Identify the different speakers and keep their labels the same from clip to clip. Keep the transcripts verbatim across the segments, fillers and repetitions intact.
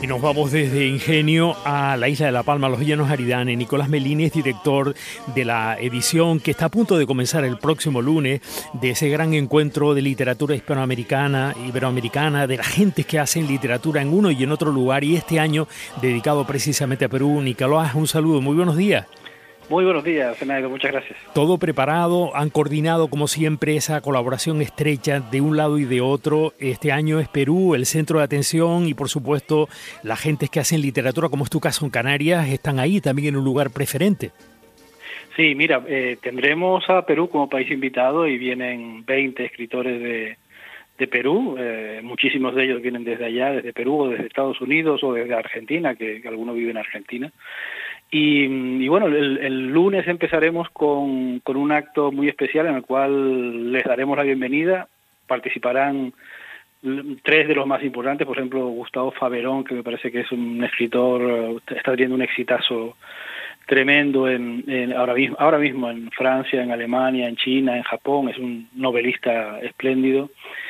Speaker 1: Y nos vamos desde Ingenio a la isla de La Palma, los Llanos Aridane. Nicolás Melini es director de la edición que está a punto de comenzar el próximo lunes de ese gran encuentro de literatura hispanoamericana, iberoamericana, de la gente que hacen literatura en uno y en otro lugar, y este año dedicado precisamente a Perú. Nicolás, un saludo, muy buenos días.
Speaker 2: Muy buenos días, Zenaida, muchas gracias.
Speaker 1: Todo preparado, han coordinado como siempre esa colaboración estrecha de un lado y de otro. Este año es Perú, el centro de atención, y por supuesto las gentes que hacen literatura, como es tu caso en Canarias, están ahí también en un lugar preferente.
Speaker 2: Sí, mira, eh, tendremos a Perú como país invitado y vienen veinte escritores de, de Perú. Eh, muchísimos de ellos vienen desde allá, desde Perú o desde Estados Unidos o desde Argentina, que, que algunos viven en Argentina. Y, y bueno, el, el lunes empezaremos con, con un acto muy especial en el cual les daremos la bienvenida. Participarán tres de los más importantes, por ejemplo, Gustavo Faverón, que me parece que es un escritor, está teniendo un exitazo tremendo en, en ahora mismo, ahora mismo en Francia, en Alemania, en China, en Japón, es un novelista espléndido.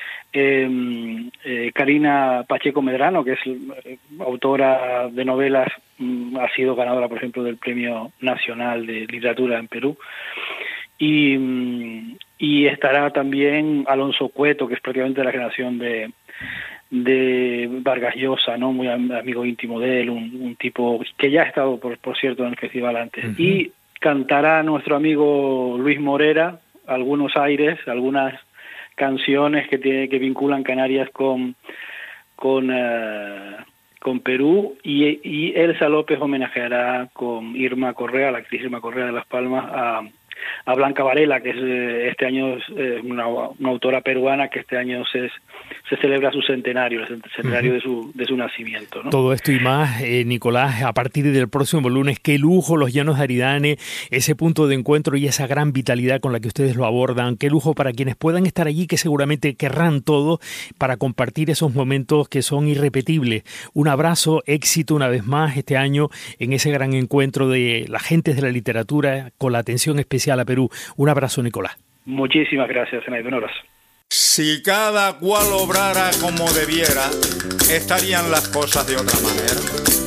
Speaker 2: Eh, eh, Karina Pacheco Medrano, que es eh, autora de novelas, mm, ha sido ganadora, por ejemplo, del Premio Nacional de Literatura en Perú. Y, mm, y estará también Alonso Cueto, que es prácticamente de la generación de, de Vargas Llosa, ¿no? Muy amigo íntimo de él, un, un tipo que ya ha estado, por, por cierto, en el festival antes. Uh-huh. Y cantará nuestro amigo Luis Morera algunos aires, algunas canciones que tiene, que vinculan Canarias con con uh, con Perú, y, y Elsa López homenajeará con Irma Correa, la actriz Irma Correa de Las Palmas, a, a Blanca Varela, que es este año es una, una autora peruana que este año se, se celebra su centenario, el centenario uh-huh. de su de su nacimiento, ¿no?
Speaker 1: Todo esto y más, eh, Nicolás, a partir del próximo lunes. Qué lujo los Llanos de Aridane, ese punto de encuentro y esa gran vitalidad con la que ustedes lo abordan. Qué lujo para quienes puedan estar allí, que seguramente querrán todo para compartir esos momentos que son irrepetibles. Un abrazo, éxito una vez más este año en ese gran encuentro de las gentes de la literatura con la atención especial a Perú. Un abrazo, Nicolás.
Speaker 2: Muchísimas gracias, Zenaida. Un abrazo.
Speaker 3: Si cada cual obrara como debiera, estarían las cosas de otra manera.